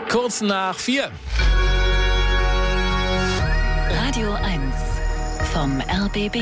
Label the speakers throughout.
Speaker 1: Kurz nach 4.
Speaker 2: Radio 1 vom RBB.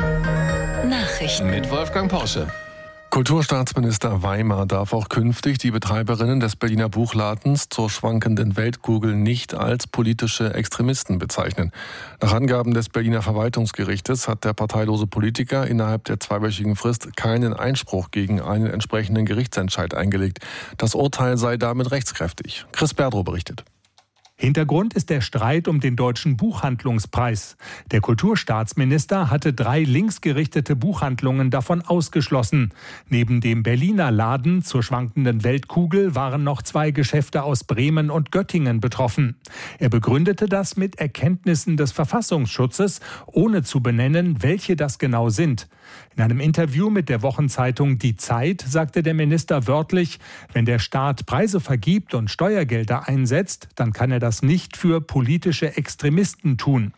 Speaker 2: Nachrichten
Speaker 1: Mit Wolfgang Porsche.
Speaker 3: Kulturstaatsminister Weimer darf auch künftig die Betreiberinnen des Berliner Buchladens zur schwankenden Weltkugel nicht als politische Extremisten bezeichnen. Nach Angaben des Berliner Verwaltungsgerichtes hat der parteilose Politiker innerhalb der zweiwöchigen Frist keinen Einspruch gegen einen entsprechenden Gerichtsentscheid eingelegt. Das Urteil sei damit rechtskräftig. Chris Berdrow berichtet.
Speaker 4: Hintergrund ist der Streit um den Deutschen Buchhandlungspreis. Der Kulturstaatsminister hatte 3 linksgerichtete Buchhandlungen davon ausgeschlossen. Neben dem Berliner Laden zur schwankenden Weltkugel waren noch 2 Geschäfte aus Bremen und Göttingen betroffen. Er begründete das mit Erkenntnissen des Verfassungsschutzes, ohne zu benennen, welche das genau sind. In einem Interview mit der Wochenzeitung Die Zeit sagte der Minister wörtlich, wenn der Staat Preise vergibt und Steuergelder einsetzt, dann kann er das nicht für politische Extremisten tun.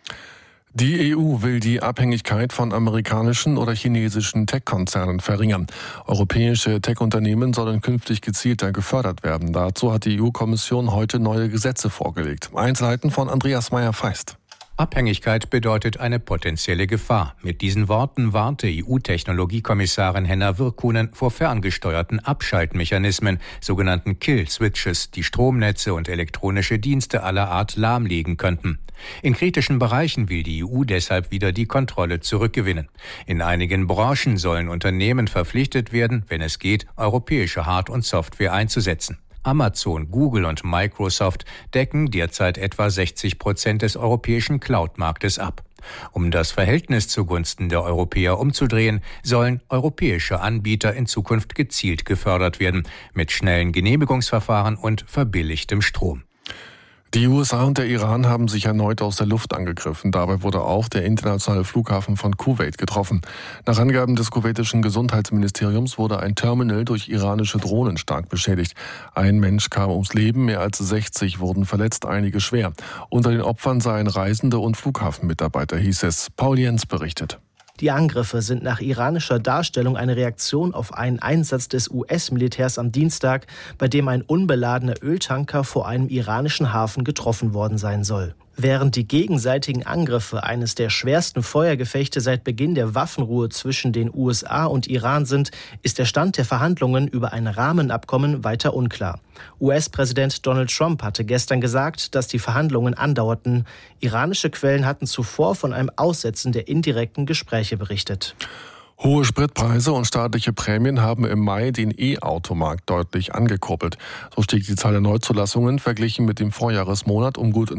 Speaker 3: Die EU will die Abhängigkeit von amerikanischen oder chinesischen Tech-Konzernen verringern. Europäische Tech-Unternehmen sollen künftig gezielter gefördert werden. Dazu hat die EU-Kommission heute neue Gesetze vorgelegt. Einzelheiten von Andreas Meyer-Feist.
Speaker 5: Abhängigkeit bedeutet eine potenzielle Gefahr. Mit diesen Worten warnte EU-Technologiekommissarin Henna Virkkunen vor ferngesteuerten Abschaltmechanismen, sogenannten Kill-Switches, die Stromnetze und elektronische Dienste aller Art lahmlegen könnten. In kritischen Bereichen will die EU deshalb wieder die Kontrolle zurückgewinnen. In einigen Branchen sollen Unternehmen verpflichtet werden, wenn es geht, europäische Hard- und Software einzusetzen. Amazon, Google und Microsoft decken derzeit etwa 60% des europäischen Cloud-Marktes ab. Um das Verhältnis zugunsten der Europäer umzudrehen, sollen europäische Anbieter in Zukunft gezielt gefördert werden, mit schnellen Genehmigungsverfahren und verbilligtem Strom.
Speaker 3: Die USA und der Iran haben sich erneut aus der Luft angegriffen. Dabei wurde auch der internationale Flughafen von Kuwait getroffen. Nach Angaben des kuwaitischen Gesundheitsministeriums wurde ein Terminal durch iranische Drohnen stark beschädigt. Ein Mensch kam ums Leben, mehr als 60 wurden verletzt, einige schwer. Unter den Opfern seien Reisende und Flughafenmitarbeiter, hieß es. Paul Jens berichtet.
Speaker 6: Die Angriffe sind nach iranischer Darstellung eine Reaktion auf einen Einsatz des US-Militärs am Dienstag, bei dem ein unbeladener Öltanker vor einem iranischen Hafen getroffen worden sein soll. Während die gegenseitigen Angriffe eines der schwersten Feuergefechte seit Beginn der Waffenruhe zwischen den USA und Iran sind, ist der Stand der Verhandlungen über ein Rahmenabkommen weiter unklar. US-Präsident Donald Trump hatte gestern gesagt, dass die Verhandlungen andauerten. Iranische Quellen hatten zuvor von einem Aussetzen der indirekten Gespräche berichtet.
Speaker 3: Hohe Spritpreise und staatliche Prämien haben im Mai den E-Automarkt deutlich angekurbelt. So stieg die Zahl der Neuzulassungen verglichen mit dem Vorjahresmonat um gut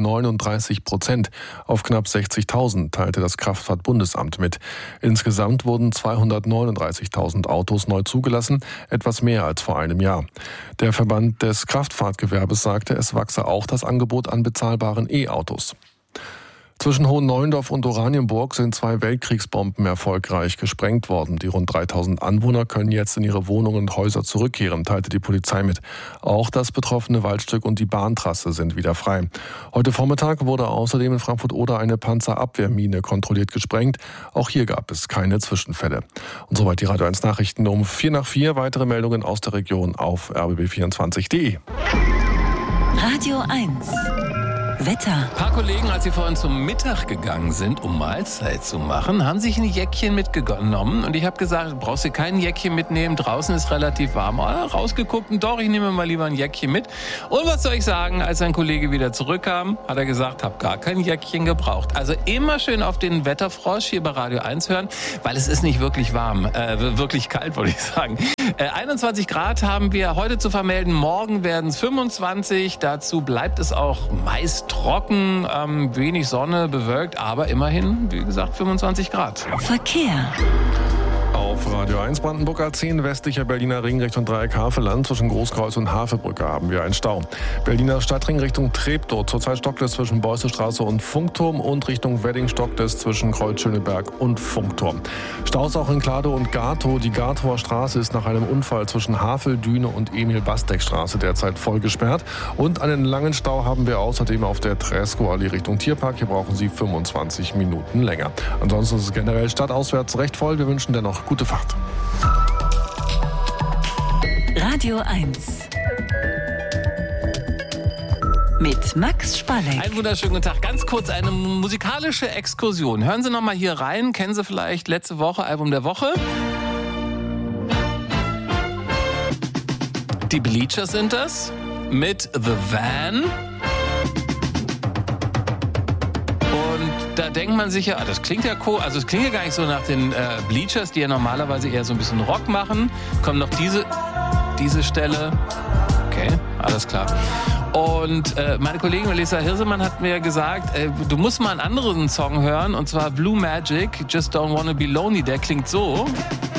Speaker 3: 39% auf knapp 60.000, teilte das Kraftfahrtbundesamt mit. Insgesamt wurden 239.000 Autos neu zugelassen, etwas mehr als vor einem Jahr. Der Verband des Kraftfahrtgewerbes sagte, es wachse auch das Angebot an bezahlbaren E-Autos. Zwischen Hohen Neuendorf und Oranienburg sind 2 Weltkriegsbomben erfolgreich gesprengt worden. Die rund 3.000 Anwohner können jetzt in ihre Wohnungen und Häuser zurückkehren, teilte die Polizei mit. Auch das betroffene Waldstück und die Bahntrasse sind wieder frei. Heute Vormittag wurde außerdem in Frankfurt-Oder eine Panzerabwehrmine kontrolliert gesprengt. Auch hier gab es keine Zwischenfälle. Und soweit die Radio 1 Nachrichten um 4:04. Weitere Meldungen aus der Region auf rbb24.de.
Speaker 2: Radio 1 Wetter.
Speaker 1: Ein paar Kollegen, als sie vorhin zum Mittag gegangen sind, um Mahlzeit zu machen, haben sich ein Jäckchen mitgenommen. Und ich habe gesagt, brauchst du kein Jäckchen mitnehmen, draußen ist relativ warm. Rausgeguckt und doch, ich nehme mal lieber ein Jäckchen mit. Und was soll ich sagen, als ein Kollege wieder zurückkam, hat er gesagt, hab gar kein Jäckchen gebraucht. Also immer schön auf den Wetterfrosch hier bei Radio 1 hören, weil es ist nicht wirklich warm, wirklich kalt, würde ich sagen. 21 Grad haben wir heute zu vermelden, morgen werden es 25. Dazu bleibt es auch meist trocken, wenig Sonne, bewölkt, aber immerhin, wie gesagt, 25 Grad.
Speaker 2: Verkehr.
Speaker 3: Auf Radio 1 Brandenburg A10, westlicher Berliner Ring Richtung Dreieck Havelland. Zwischen Großkreuz und Havelbrücke haben wir einen Stau. Berliner Stadtring Richtung Treptow. Zurzeit stockt es zwischen Beussestraße und Funkturm und Richtung Wedding stockt es zwischen Kreuz Schöneberg und Funkturm. Staus auch in Kladow und Gatow. Die Gatower Straße ist nach einem Unfall zwischen Haveldüne und Emil-Bastek-Straße derzeit voll gesperrt. Und einen langen Stau haben wir außerdem auf der Tresco-Allee Richtung Tierpark. Hier brauchen Sie 25 Minuten länger. Ansonsten ist es generell stadtauswärts recht voll. Wir wünschen dennoch gute Fahrt.
Speaker 2: Radio 1 mit Max Spalleck.
Speaker 1: Einen wunderschönen guten Tag. Ganz kurz eine musikalische Exkursion. Hören Sie noch mal hier rein. Kennen Sie vielleicht letzte Woche Album der Woche? Die Bleachers sind das mit The Van. Und da denkt man sich ja, das klingt ja cool. Also es klingt ja gar nicht so nach den Bleachers, die ja normalerweise eher so ein bisschen Rock machen. Kommt noch diese Stelle. Okay, alles klar. Und meine Kollegin Melissa Hirsemann hat mir gesagt, du musst mal einen anderen Song hören, und zwar Blue Magic, Just Don't Wanna Be Lonely. Der klingt so.